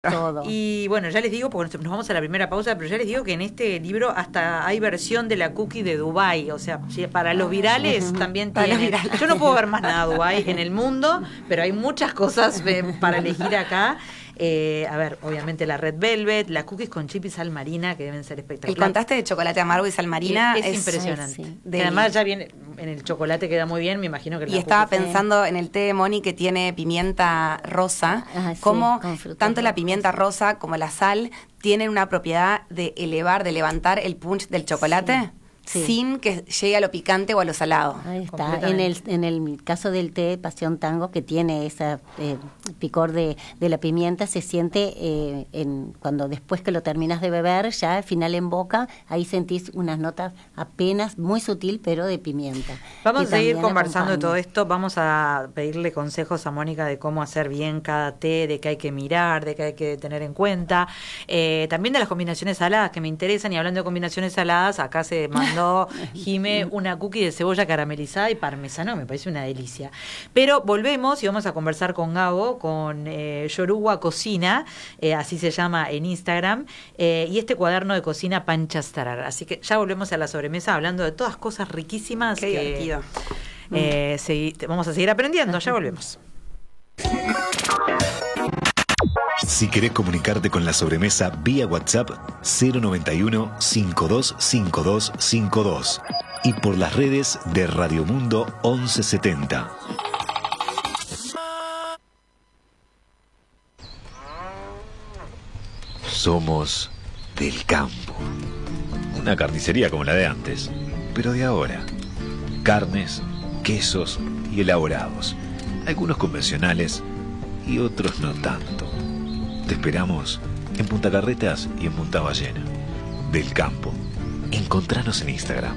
todo. Y bueno, ya les digo, porque nos vamos a la primera pausa, pero ya les digo que en este libro hasta hay versión de la cookie de Dubái. O sea, para los virales también tiene. Yo no puedo ver más nada Dubái en el mundo, pero hay muchas cosas para elegir acá. A ver, obviamente la Red Velvet, las cookies con chip y sal marina, que deben ser espectaculares. El contraste de chocolate amargo y sal marina es impresionante. Sí. Que además ya viene en el chocolate, queda muy bien, me imagino que y estaba pensando en el té de Moni, que tiene pimienta rosa, como tanto la pimienta rosa como la sal tienen una propiedad de elevar, de levantar el punch del chocolate. Sí. Sin que llegue a lo picante o a lo salado. Ahí está. En el caso del té Pasión Tango, que tiene ese picor de la pimienta, se siente cuando después que lo terminas de beber, ya al final en boca, ahí sentís unas notas apenas muy sutil, pero de pimienta. Vamos a seguir conversando de todo esto. Vamos a pedirle consejos a Mónica de cómo hacer bien cada té, de qué hay que mirar, de qué hay que tener en cuenta. También de las combinaciones saladas que me interesan. Y hablando de combinaciones saladas, acá se mandó Jime una cookie de cebolla caramelizada y parmesano, me parece una delicia. Pero volvemos y vamos a conversar con Gabo, con Yoruba Cocina, así se llama en Instagram, y este cuaderno de cocina Panchastarar. Así que ya volvemos a la sobremesa hablando de todas cosas riquísimas. Qué divertido. Vamos a seguir aprendiendo, ya volvemos. Si querés comunicarte con la sobremesa vía WhatsApp 091-525252 y por las redes de Radio Mundo 1170. Somos del campo. Una carnicería como la de antes, pero de ahora. Carnes, quesos y elaborados. Algunos convencionales y otros no tanto. Te esperamos en Punta Carretas y en Punta Ballena. Del campo. Encontranos en Instagram.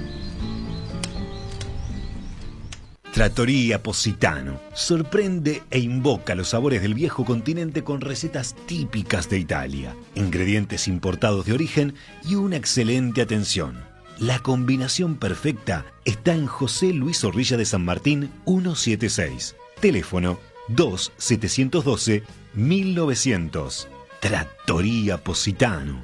Trattoria Positano sorprende e invoca los sabores del viejo continente con recetas típicas de Italia, ingredientes importados de origen y una excelente atención. La combinación perfecta está en José Luis Zorrilla de San Martín 176. Teléfono 2-712-1900. Trattoria Positano.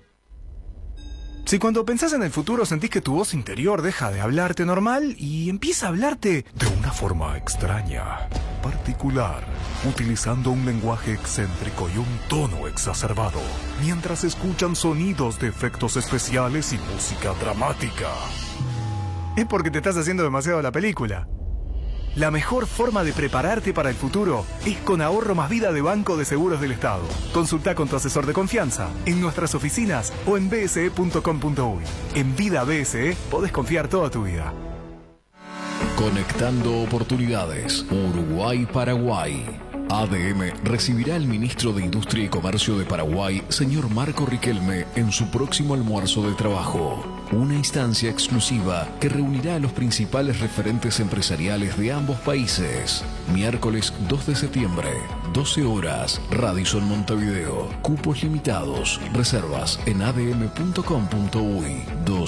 Si cuando pensás en el futuro sentís que tu voz interior deja de hablarte normal y empieza a hablarte de una forma extraña, particular, utilizando un lenguaje excéntrico y un tono exacerbado, mientras escuchan sonidos de efectos especiales y música dramática, es porque te estás haciendo demasiado la película. La mejor forma de prepararte para el futuro es con Ahorro Más Vida de Banco de Seguros del Estado. Consulta con tu asesor de confianza en nuestras oficinas o en bse.com.uy. En Vida BSE podés confiar toda tu vida. Conectando oportunidades. Uruguay-Paraguay. ADM recibirá al ministro de Industria y Comercio de Paraguay, señor Marco Riquelme, en su próximo almuerzo de trabajo. Una instancia exclusiva que reunirá a los principales referentes empresariales de ambos países. Miércoles 2 de septiembre, 12 horas, Radisson Montevideo. Cupos limitados. Reservas en adm.com.uy.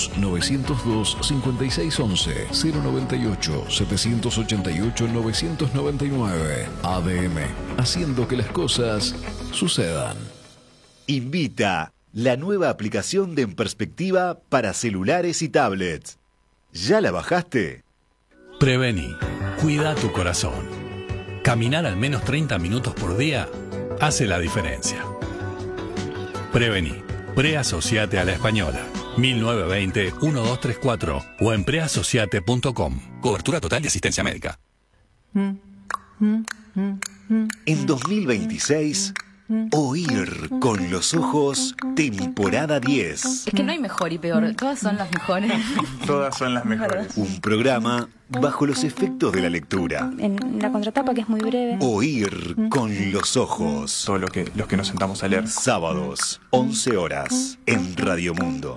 2-902-5611 098-788-999. ADM. Haciendo que las cosas sucedan. Invita la nueva aplicación de En Perspectiva para celulares y tablets. ¿Ya la bajaste? Prevení. Cuida tu corazón. Caminar al menos 30 minutos por día hace la diferencia. Prevení. Preasociate a la Española. 1920-1234 o en preasociate.com. Cobertura total de asistencia médica. En 2026, Oír con los ojos, temporada 10. Es que no hay mejor y peor, todas son las mejores. Todas son las mejores. Un programa bajo los efectos de la lectura. En la contratapa, que es muy breve. Oír con los ojos. Todo los que nos sentamos a leer. Sábados, 11 horas, en Radio Mundo.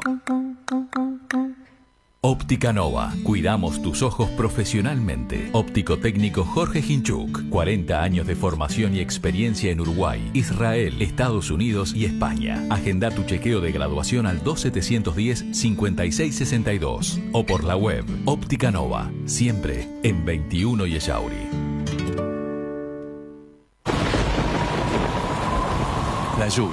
Óptica Nova. Cuidamos tus ojos profesionalmente. Óptico técnico Jorge Hinchuk. 40 años de formación y experiencia en Uruguay, Israel, Estados Unidos y España. Agenda tu chequeo de graduación al 2710-5662 o por la web. Óptica Nova. Siempre en 21 y Echauri. La lluvia.